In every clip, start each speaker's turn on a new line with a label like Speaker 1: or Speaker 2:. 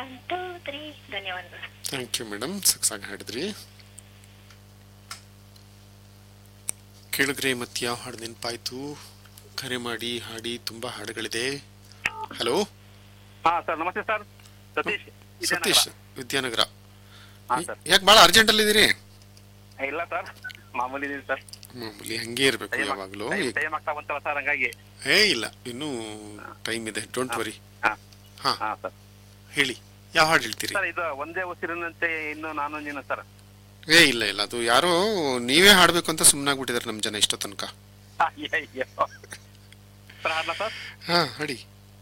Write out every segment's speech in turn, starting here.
Speaker 1: One two three. ಧನ್ಯವಾದಗಳು.
Speaker 2: Thank you madam, ಸಕ್ಸಾಗಿ ಹಾಡಿದ್ರಿ. ಕೇಳಿದ್ರೆ ಮತ್ತೆ ಯಾವ ಹಾಡು ನೆನಪಾಯ್ತು? ಕರೆ ಮಾಡಿ ಹಾಡಿ, ತುಂಬಾ ಹಾಡುಗಳಿದೆ. ಹಲೋ.
Speaker 3: ಹಾ ಸರ್, ನಮಸ್ತೆ ಸರ್. ಸತೀಶ್
Speaker 2: ಸತೀಶ್, ವಿದ್ಯಾನಗರ.
Speaker 3: ಹಾ ಸರ್.
Speaker 2: ಯಾಕೆ ಭಾಳ ಅರ್ಜೆಂಟ್ ಅಲ್ಲಿ ಇದೀರಿ?
Speaker 3: ಇಲ್ಲ ಸರ್, ಮಾಮೂಲಿ ಇದೀನಿ ಸರ್.
Speaker 2: ಮಾಮೂಲಿ ಹಂಗೆ ಇರ್ಬೇಕು ಯಾವಾಗ್ಲೂ.
Speaker 3: ಟೈಮ್ ಆಗ್ತಾ ಬಂತಲ್ಲ ಸರ್, ಹಂಗಾಗಿ.
Speaker 2: ಇಲ್ಲ, ಇನ್ನೂ ಟೈಮ್ ಇದೆ, ಡೋಂಟ್ ವರಿ.
Speaker 3: ಹಾ ಸರ್,
Speaker 2: ಹೇಳಿ, ಯಾವ ಹಾಡು ಹೇಳ್ತೀರಿ?
Speaker 3: ಸರ್ ಇದು ಒಂದೇ ಉಸಿರಿನಂತೆ ಇನ್ನು ನಾನು ನೀನು ಸರ್.
Speaker 2: ಇಲ್ಲ, ಅದು ಯಾರೋ ನೀವೇ ಹಾಡ್ಬೇಕು ಅಂತ ಸುಮ್ಮನಾಗ್ಬಿಟ್ಟಿದಾರೆ ನಮ್ ಜನ ಇಷ್ಟೋ ತನಕ.
Speaker 3: ಸರ್
Speaker 2: ಹಾ, ಹಾಡಿ.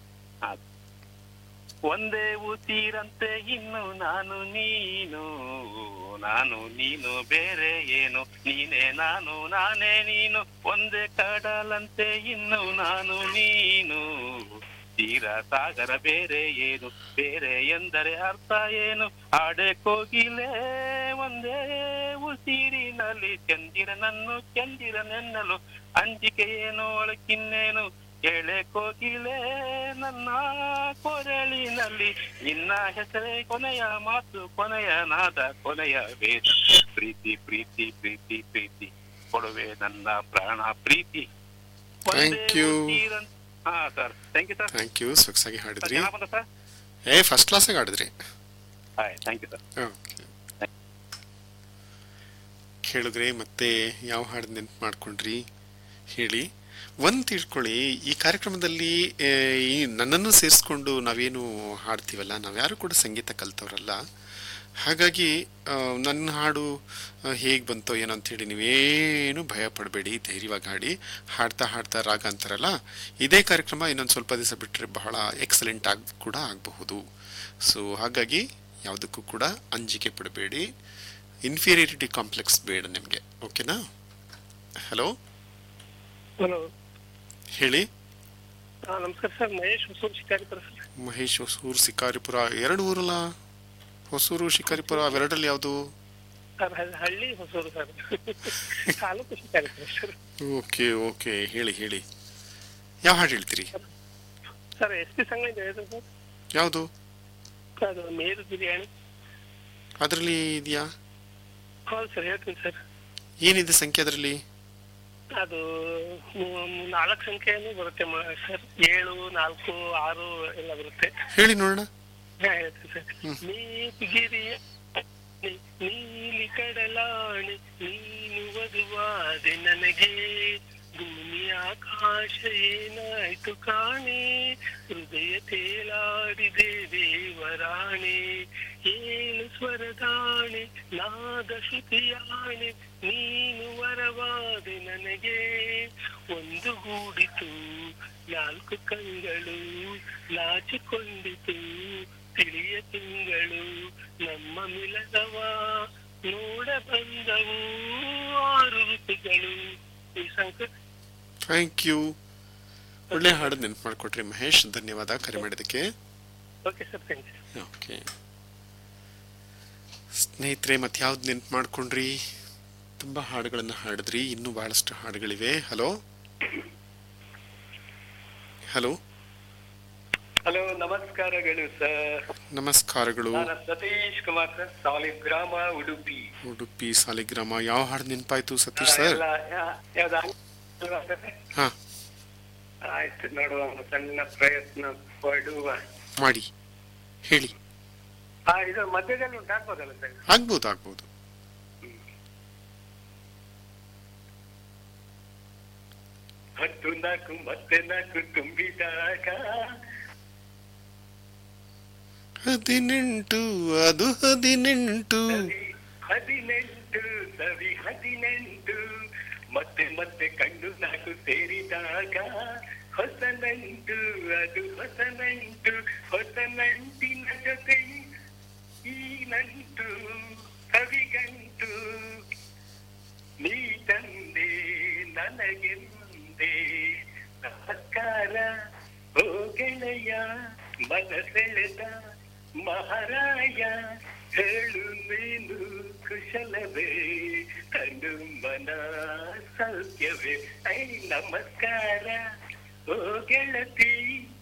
Speaker 3: ಒಂದೇ ಉಸಿರಂತೆ ಇನ್ನು ನಾನು ನೀನು, ನಾನು ನೀನು ಬೇರೆ ಏನು, ನೀನೇ ನಾನು ನಾನೇ ನೀನು. ಒಂದೇ ಕಡಲಂತೆ ಇನ್ನು ನಾನು ನೀನು, ತೀರ ಸಾಗರ ಬೇರೆ ಏನು, ಬೇರೆ ಎಂದರೆ ಅರ್ಥ ಏನು. ಆಡೆ ಕೋಗಿಲೆ ಒಂದೇ ಉಸಿರಿನಲ್ಲಿ, ಚಂದಿರನೆನ್ನಲು ಅಂಜಿಕೆ ಏನು ಒಳಕಿನ್ನೇನು. ಎಳೆ ಕೋಗಿಲೆ ನನ್ನ ಕೊರಳಿನಲ್ಲಿ, ನಿನ್ನ ಹೆಸರೇ ಕೊನೆಯ ಮಾತು, ಕೊನೆಯ ನಾದ, ಕೊನೆಯ ವೇದ. ಪ್ರೀತಿ ಪ್ರೀತಿ ಪ್ರೀತಿ ಪ್ರೀತಿ ಕೊಡುವೆ ನನ್ನ ಪ್ರಾಣ ಪ್ರೀತಿ.
Speaker 2: Thank you.
Speaker 3: ಹಾ sir, thank you sir.
Speaker 2: Thank you, ಸೊಗಸಾಗಿ ಹಾಡಿದ್ರಿ.
Speaker 3: Sir
Speaker 2: first ಕ್ಲಾಸಾಗಿ ಹಾಡಿದ್ರಿ.
Speaker 3: Thank you sir.
Speaker 2: ಕೇಳಿದ್ರೆ ಮತ್ತೆ ಯಾವ ಹಾಡು ನೆನ್ಪು ಮಾಡ್ಕೊಂಡ್ರಿ ಹೇಳಿ. ಒಂದು ತಿಳ್ಕೊಳ್ಳಿ, ಈ ಕಾರ್ಯಕ್ರಮದಲ್ಲಿ ನನ್ನನ್ನು ಸೇರಿಸ್ಕೊಂಡು ನಾವೇನು ಹಾಡ್ತೀವಲ್ಲ, ನಾವ್ಯಾರು ಕೂಡ ಸಂಗೀತ ಕಲ್ತವ್ರಲ್ಲ. ಹಾಗಾಗಿ ನನ್ನ ಹಾಡು ಹೇಗೆ ಬಂತೋ ಏನೋ ಅಂಥೇಳಿ ನೀವೇನು ಭಯ ಪಡಬೇಡಿ, ಧೈರ್ಯವಾಗಿ ಹಾಡಿ. ಹಾಡ್ತಾ ಹಾಡ್ತಾ ರಾಗ ಅಂತಾರಲ್ಲ, ಇದೇ ಕಾರ್ಯಕ್ರಮ ಇನ್ನೊಂದು ಸ್ವಲ್ಪ ದಿವಸ ಬಿಟ್ಟರೆ ಬಹಳ ಎಕ್ಸಲೆಂಟ್ ಕೂಡ ಆಗಬಹುದು. ಸೊ ಹಾಗಾಗಿ ಯಾವುದಕ್ಕೂ ಕೂಡ ಅಂಜಿಕೆ ಪಡಬೇಡಿ, ಇನ್ಫೀರಿಯರಿಟಿ ಕಾಂಪ್ಲೆಕ್ಸ್ ಬೇಡ ನಿಮಗೆ. ಓಕೆನಾ? ಹಲೋ
Speaker 4: ಹಲೋ,
Speaker 2: ಹೇಳಿ.
Speaker 4: ನಮಸ್ಕಾರ ಸರ್, ಮಹೇಶ್ ಹೊಸೂರು ಶಿಕಾರಿಪುರ ಸರ್.
Speaker 2: ಮಹೇಶ್ ಹೊಸೂರು ಶಿಕಾರಿಪುರ, ಎರಡು ಊರಲ್ಲ? ಹೊಸೂರು ಶಿಕಾರಿಪುರ, ಅವೆರಡಲ್ಲಿ ಯಾವುದು?
Speaker 4: ಸರ್ ಹಳ್ಳಿ Hosur sir, taluk Shikaripura sir.
Speaker 2: Okay okay, ಹೇಳಿ ಹೇಳಿ, ಯಾವ ಹಾಡು ಹೇಳ್ತೀರಿ?
Speaker 4: ಸರ್ ಎಸ್ ಪಿ ಸಂಘ ಇದೆ ಸರ್.
Speaker 2: ಯಾವುದು?
Speaker 4: ಅದು ಮೇರು ಬಿರಿಯಾನಿ.
Speaker 2: ಅದರಲ್ಲಿ ಇದೆಯಾ?
Speaker 4: ಹೌದು ಸರ್, ಹೇಳ್ತೀನಿ ಸರ್.
Speaker 2: ಏನಿದೆ ಸಂಖ್ಯೆ ಅದರಲ್ಲಿ? ಅದು
Speaker 4: 4 ಸಂಖ್ಯೆಯನ್ನು ಬರುತ್ತೆ ಸರ್. 7, 4, 6 ಎಲ್ಲ ಬರುತ್ತೆ.
Speaker 2: ಹೇಳಿ ನೋಡೋಣ.
Speaker 4: ಹೇಳ್ತೀನಿ ಸರ್. ಮೇಘಗಿರಿಯ ನೀಲಿ ಕಡಲಾಣೆ, ನೀನು ವಧುವಾದೆ ನನಗೆ, ಭೂಮಿ ಆಕಾಶ ಏನಾಯ್ತು ಕಾಣೆ, ಹೃದಯ ತೇಲಾಡಿದೆ ದೇವರಾಣೆ, ಏಳು ಸ್ವರದಾಣೆ ನಾದ ಶ್ರುತಿಯಾಣೆ, ನೀನು ವರವಾದೆ ನನಗೆ, ಒಂದು ಗೂಡಿತು 4 ಕಂಗಳು, ನಾಚಿಕೊಂಡಿತು ತಿಳಿಯ ತಿಂಗಳು, ನಮ್ಮ ಮಿಲನವ ನೋಡ ಬಂದವು 6 ಋತುಗಳು. ಈ ಸಂಖ್ಯೆ.
Speaker 2: ಥ್ಯಾಂಕ್ ಯು, ಒಳ್ಳೆ ಹಾಡು ನೆನ್ಪು ಮಾಡಿಕೊಟ್ರಿ ಮಹೇಶ್, ಧನ್ಯವಾದ ಕರೆ ಮಾಡಿದ್ದಕ್ಕೆ.
Speaker 4: Okay sir, thank you.
Speaker 2: Okay ಸ್ನೇಹಿತರೆ, ಮತ್ತೆ ಯಾವ್ದು ನೆನ್ಪು ಮಾಡ್ಕೊಂಡ್ರಿ? ತುಂಬ ಹಾಡುಗಳನ್ನು ಹಾಡಿದ್ರಿ, ಇನ್ನೂ ಬಹಳಷ್ಟು ಹಾಡುಗಳಿವೆ. ಹಲೋ ಹಲೋ
Speaker 5: ಹಲೋ, ನಮಸ್ಕಾರಗಳು ಸರ್.
Speaker 2: ನಮಸ್ಕಾರಗಳು.
Speaker 5: ನಾನು ಸತೀಶ್ ಕುಮಾರ್ ಸರ್, ಸಾಲಿಗ್ರಾಮ, ಉಡುಪಿ.
Speaker 2: ಉಡುಪಿ ಸಾಲಿಗ್ರಾಮ. ಯಾವ ಹಾಡು ನೆನಪಾಯ್ತು ಸತೀಶ್ ಸರ್? ಹಾ,
Speaker 5: ಆಯ್ತು, ನೋಡುವ, ಸಣ್ಣ ಪ್ರಯತ್ನ ಪಡುವ.
Speaker 2: ಮಾಡಿ ಹೇಳಿ.
Speaker 5: ಇದು ಮಧ್ಯದಲ್ಲಿ ಉಂಟಾಗ್ಬೋದಲ್ಲ ಸರ್?
Speaker 2: ಆಗ್ಬೋದು ಆಗ್ಬೋದು.
Speaker 5: 14 ತುಂಬಿದಾಗ
Speaker 2: 18 ಅದು 18
Speaker 5: ಸವಿ 18 ಮತ್ತೆ ಮತ್ತೆ ಕಣ್ಣು 4 ಸೇರಿದಾಗ ಹೊಸ ನಂಟು, ಅದು ಹೊಸ ನಂಟು, ಹೊಸ ನಂಟಿನ ಜೊತೆ ಈ ನಂಟು ಕವಿಗಂಟು, ನೀ ತಂದೆ ನನಗೆ ಮುಂದೆ ನಮಸ್ಕಾರ ಓ ಗೆಳೆಯ, ಮನಸೆಳೆದ ಮಹಾರಾಯ, ಹೇಳು ನೀನು ಕುಶಲವೇ, ಕಣ್ಣು ಮನ ಸೌಖ್ಯವೇ, ಐ ನಮಸ್ಕಾರ ಓ ಗೆಳತಿ.